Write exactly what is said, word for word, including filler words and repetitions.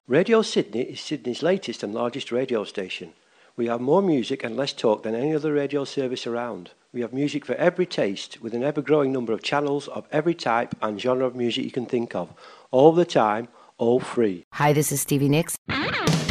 Radio Sydney is Sydney's latest and largest radio station. We have more music and less talk than any other radio service around. We have music for every taste, with an ever-growing number of channels of every type and genre of music you can think of, all the time, all free. Hi, this is Stevie Nicks.